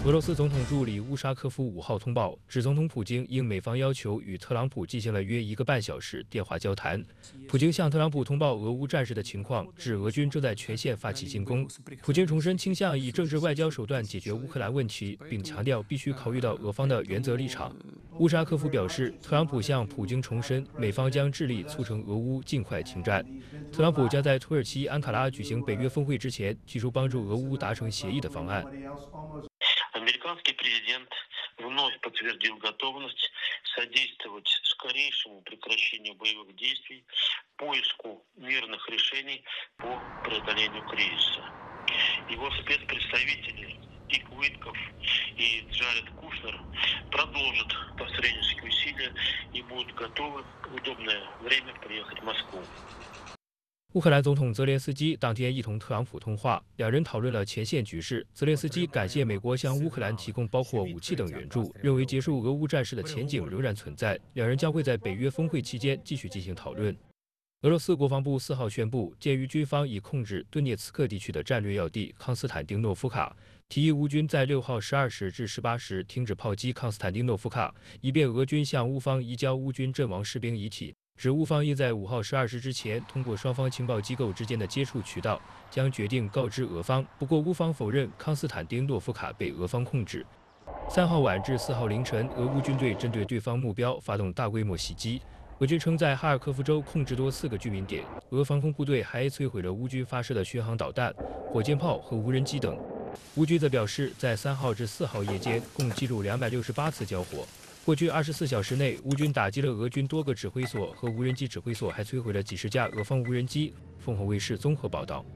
俄罗斯总统助理乌沙科夫5号通报，指总统普京应美方要求与特朗普进行了约1个半小时电话交谈。普京向特朗普通报俄乌战事的情况，指俄军正在全线发起进攻。普京重申倾向以政治外交手段解决乌克兰问题，并强调必须考虑到俄方的原则立场。乌沙科夫表示，特朗普向普京重申，美方将致力促成俄乌尽快停战。特朗普将在土耳其安卡拉举行北约峰会之前，提出帮助俄乌达成协议的方案。 Американский президент вновь подтвердил готовность содействовать скорейшему прекращению боевых действий, поиску мирных решений по преодолению кризиса. Его спецпредставители Дик Уитков и Джаред Кушнер продолжат посреднические усилия и будут готовы в удобное время приехать в Москву. 乌克兰总统泽连斯基当天一同特朗普通话，两人讨论了前线局势。泽连斯基感谢美国向乌克兰提供包括武器等援助，认为结束俄乌战事的前景仍然存在。两人将会在北约峰会期间继续进行讨论。俄罗斯国防部4号宣布，鉴于军方已控制顿涅茨克地区的战略要地康斯坦丁诺夫卡，提议乌军在6号12时至18时停止炮击康斯坦丁诺夫卡，以便俄军向乌方移交乌军阵亡士兵遗体。指乌方应在5号12时之前，通过双方情报机构之间的接触渠道，将决定告知俄方。不过，乌方否认康斯坦丁诺夫卡被俄方控制。3号晚至4号凌晨，俄乌军队针对对方目标发动大规模袭击。俄军称在哈尔科夫州控制多4个居民点，俄防空部队还摧毁了乌军发射的巡航导弹、火箭炮和无人机等。乌军则表示，在3号至4号夜间共记录268次交火。过去24小时内，乌军打击了俄军多个指挥所和无人机指挥所，还摧毁了几十架俄方无人机。凤凰卫视综合报道。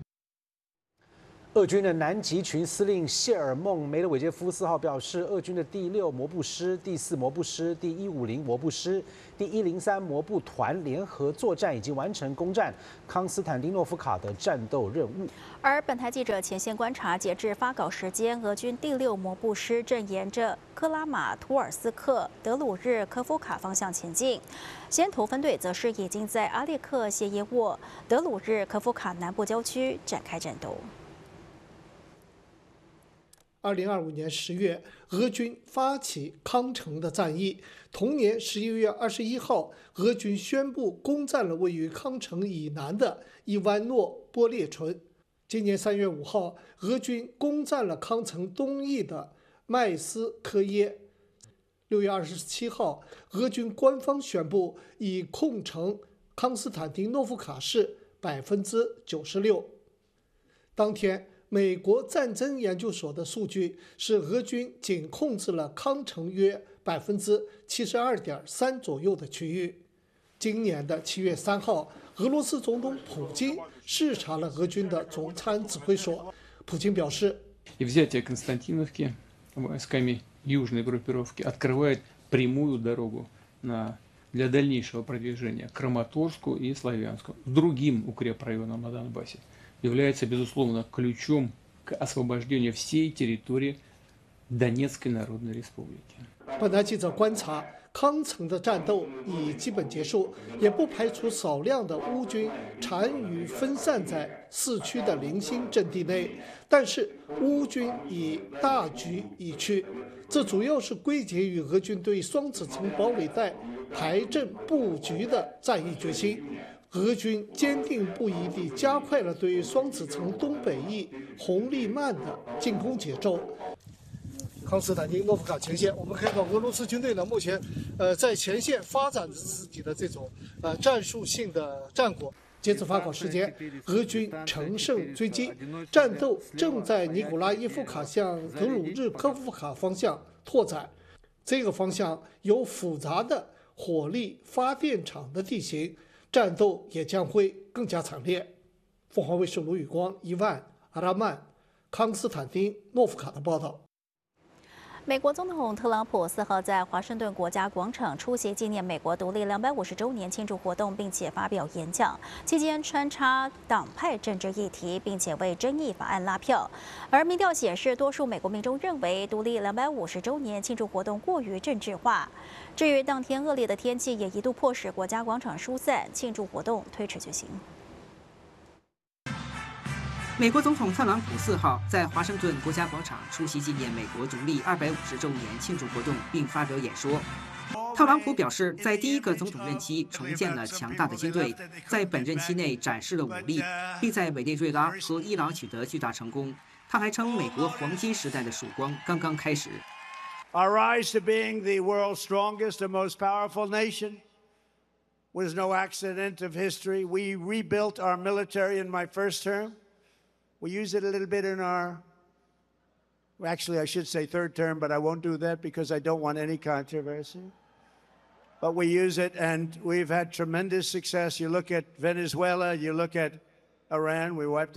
俄军的南极群司令谢尔孟梅德韦杰夫4号表示，俄军的第6摩步师、第4摩步师、第150摩步师、第103摩步团联合作战已经完成攻占康斯坦丁诺夫卡的战斗任务。 而本台记者前线观察，截至发稿时间，俄军第6摩步师正沿着克拉马托尔斯克、德鲁日科夫卡方向前进，先头分队则是已经在阿列克谢耶沃、德鲁日科夫卡南部郊区展开战斗。 2025年10月，俄军发起康城的战役。同年11月21号，俄军宣布攻占了位于康城以南的伊万诺波列村。今年3月5号，俄军攻占了康城东翼的麦斯科耶。6月27号，俄军官方宣布已控城康斯坦丁诺夫卡市96%。当天，美国战争研究所的数据是，俄军仅控制了康城约72.3%左右的区域。今年的7月3号，俄罗斯总统普京视察了俄军的总参指挥所。普京表示， взятие Константиновки войсками южной группировки открывает прямую дорогу для дальнейшего продвижения к Краматорску и Славянску, другим укрепрайонам на Донбассе. Является, безусловно, ключом к освобождению всей территории Донецкой Народной Республики. 本台记者观察，康城的战斗已基本结束，也不排除少量的乌军残余分散在市区的零星阵地内，但是乌军已大局已去，这主要是归结于俄军对双子城堡垒带排阵布局的战役决心。俄军坚定不移地加快了对双子城东北翼红利曼的进攻节奏。康斯坦丁诺夫卡前线，我们看到俄罗斯军队呢，目前在前线发展着自己的这种战术性的战果。截至发稿时间，俄军乘胜追击，战斗正在尼古拉耶夫卡向德鲁日科夫卡方向拓展。这个方向有复杂的火力发电厂的地形，战斗也将会更加惨烈。凤凰卫视卢宇光、伊万、阿拉曼、康斯坦丁诺夫卡的报道。 美国总统特朗普4号在华盛顿国家广场出席纪念美国独立250周年庆祝活动，并且发表演讲，期间穿插党派政治议题，并且为争议法案拉票。而民调显示，多数美国民众认为独立250周年庆祝活动过于政治化。至于当天恶劣的天气，也一度迫使国家广场疏散，庆祝活动推迟举行。 美国总统特朗普4号在华盛顿国家广场出席纪念美国独立250周年庆祝活动，并发表演说。特朗普表示，在第一个总统任期重建了强大的军队，在本任期内展示了武力，并在委内瑞拉和伊朗取得巨大成功。他还称，美国黄金时代的曙光刚刚开始。 Our rise to being the world's strongest and most powerful nation was no accident of history. We rebuilt our military in my first term. We used it a little bit in our, actually I should say third term, but I won't do that because I don't want any controversy. But we use it and we've had tremendous success. You look at Venezuela, you look at Iran, we wiped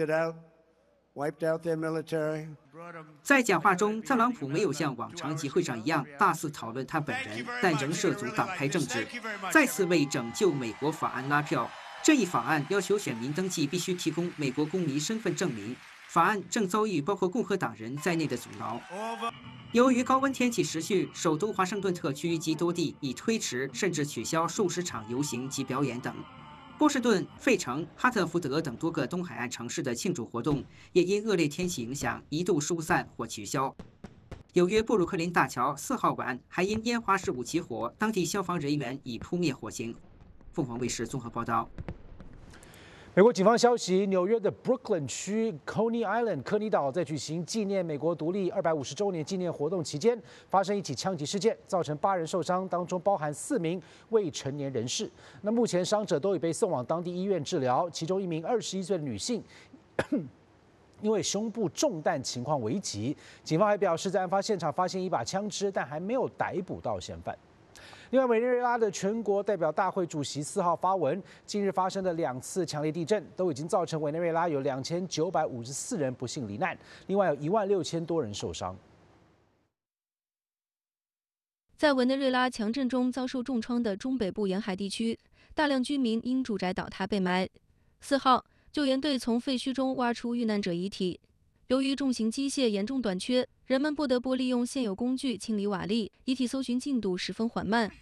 out their military. 在讲话中，特朗普没有像往常集会上一样大肆讨论他本人，但仍涉足党派政治，再次为拯救美国法案拉票。这一法案要求选民登记必须提供美国公民身份证明。法案正遭遇包括共和党人在内的阻挠。由于高温天气持续，首都华盛顿特区及多地已推迟甚至取消数十场游行及表演等。波士顿、费城、哈特福德等多个东海岸城市的庆祝活动也因恶劣天气影响一度疏散或取消。纽约布鲁克林大桥4号晚还因烟花事故起火，当地消防人员已扑灭火情。凤凰卫视综合报道。 美国警方消息，纽约的 Brooklyn 区 Coney Island 科尼岛在举行纪念美国独立250周年纪念活动期间，发生一起枪击事件，造成8人受伤，当中包含4名未成年人士。那目前伤者都已被送往当地医院治疗，其中一名21岁的女性因为胸部中弹情况危急。警方还表示，在案发现场发现一把枪支，但还没有逮捕到嫌犯。另外，委内瑞拉的全国代表大会主席4号发文，近日发生的2次强烈地震都已经造成委内瑞拉有2954人不幸罹难，另外有16000多人受伤。 在委内瑞拉强震中遭受重创的中北部沿海地区，大量居民因住宅倒塌被埋。4号，救援队从废墟中挖出遇难者遗体。由于重型机械严重短缺，人们不得不利用现有工具清理瓦砾，遗体搜寻进度十分缓慢。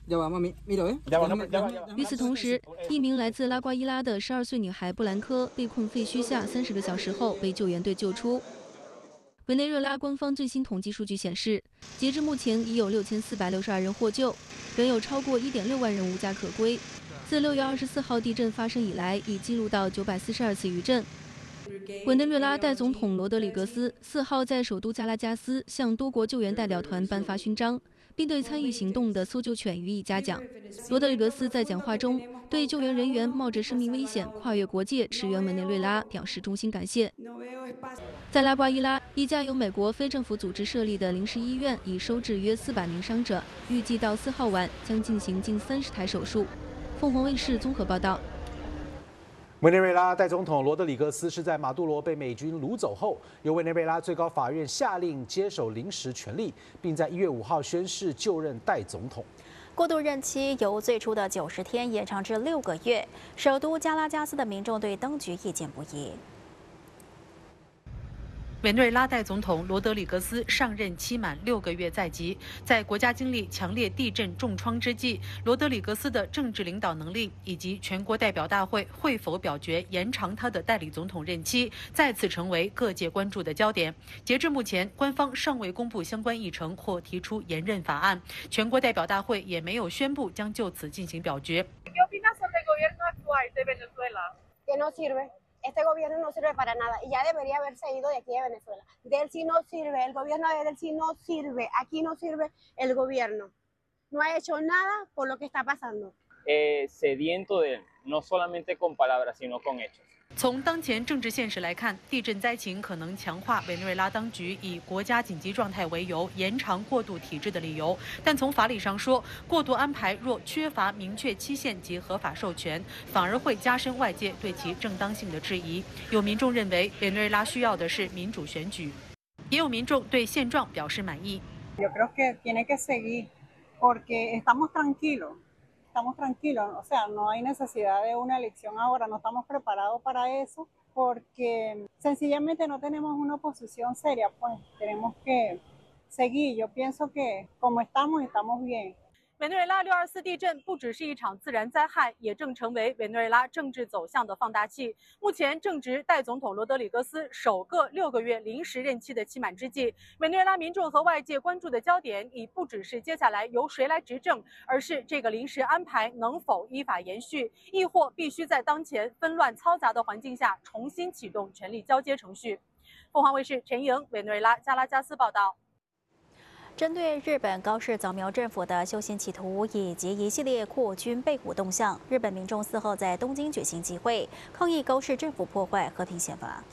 与此同时，一名来自拉瓜伊拉的12岁女孩布兰科被困废墟下30个小时后被救援队救出。委内瑞拉官方最新统计数据显示，截至目前已有6462人获救，仍有超过1.6万人无家可归。自6月24号地震发生以来，已记录到942次余震。委内瑞拉代总统罗德里格斯4号在首都加拉加斯向多国救援代表团颁发勋章，并对参与行动的搜救犬予以嘉奖。罗德里格斯在讲话中对救援人员冒着生命危险跨越国界驰援委内瑞拉表示衷心感谢。在拉瓜伊拉，一家由美国非政府组织设立的临时医院已收治约400名伤者，预计到4号晚将进行近30台手术。凤凰卫视综合报道。 委内瑞拉代总统罗德里格斯是在马杜罗被美军掳走后，由委内瑞拉最高法院下令接手临时权力，并在1月5号宣誓就任代总统。 过渡任期由最初的90天延长至6个月。首都加拉加斯的民众对当局意见不一。 委内瑞拉代总统罗德里格斯上任期满6个月在即，在国家经历强烈地震重创之际，罗德里格斯的政治领导能力以及全国代表大会会否表决延长他的代理总统任期，再次成为各界关注的焦点。截至目前，官方尚未公布相关议程或提出延任法案，全国代表大会也没有宣布将就此进行表决。 Este gobierno no sirve para nada y ya debería haberse ido de aquí de Venezuela. Del sí no sirve, el gobierno de Del sí no sirve, aquí no sirve el gobierno. No ha hecho nada por lo que está pasando. Sediento de él, no solamente con palabras, sino con hechos. 从当前政治现实来看，地震灾情可能强化委内瑞拉当局以国家紧急状态为由延长过渡体制的理由。但从法理上说，过渡安排若缺乏明确期限及合法授权，反而会加深外界对其正当性的质疑。有民众认为，委内瑞拉需要的是民主选举，也有民众对现状表示满意。 Yo creo que tiene que seguir porque estamos tranquilos. Estamos tranquilos, o sea, no hay necesidad de una elección ahora, no estamos preparados para eso porque sencillamente no tenemos una oposición seria, pues tenemos que seguir. Yo pienso que como estamos bien. 委内瑞拉6.24地震不只是一场自然灾害，也正成为委内瑞拉政治走向的放大器。目前正值代总统罗德里格斯首个6个月临时任期的期满之际，委内瑞拉民众和外界关注的焦点已不只是接下来由谁来执政，而是这个临时安排能否依法延续，亦或必须在当前纷乱嘈杂的环境下重新启动权力交接程序。凤凰卫视陈莹，委内瑞拉加拉加斯报道。 针对日本高市早苗政府的修宪企图以及一系列扩军备武动向，日本民众4号在东京举行集会，抗议高市政府破坏和平宪法。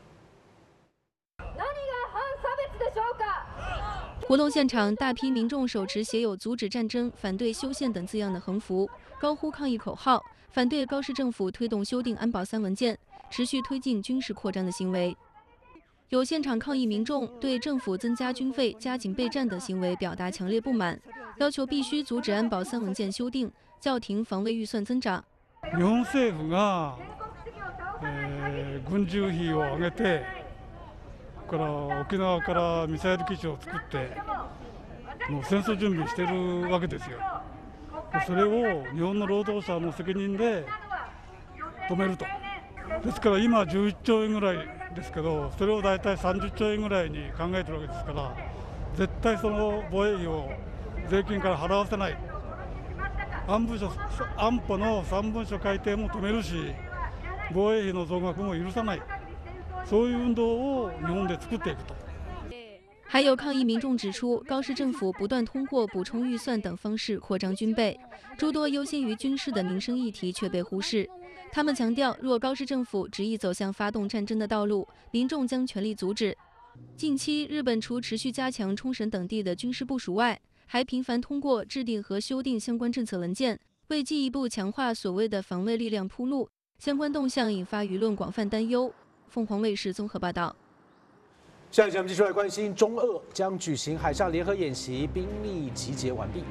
活动现场，大批民众手持写有“阻止战争”、“反对修宪”等字样的横幅，高呼抗议口号，反对高市政府推动修订安保3文件，持续推进军事扩张的行为。有现场抗议民众对政府增加军费、加紧备战等行为表达强烈不满，要求必须阻止安保3文件修订，叫停防卫预算增長。 日本政府が、軍事費を上げて、から沖縄からミサイル基地を作って、もう戦争準備しているわけですよ。それを日本の労働者の責任で止めると。ですから今11兆円ぐらいですけど、それを大体30兆円ぐらいに考えてるわけですから、絶対その防衛費を税金から払わせない。安保の3文書改定も止めるし、防衛費の増額も許さない。そういう運動を日本で作っていくと。 还有抗议民众指出，高市政府不断通过补充预算等方式扩张军备，诸多优先于军事的民生议题却被忽视。他们强调，若高市政府执意走向发动战争的道路，民众将全力阻止。近期，日本除持续加强冲绳等地的军事部署外，还频繁通过制定和修订相关政策文件，为进一步强化所谓的防卫力量铺路。相关动向引发舆论广泛担忧。凤凰卫视综合报道。 下一节我们继续来关心，中俄将举行海上联合演习，兵力集结完毕。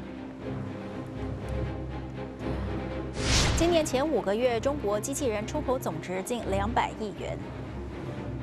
今年前5个月，中国机器人出口总值近200亿元。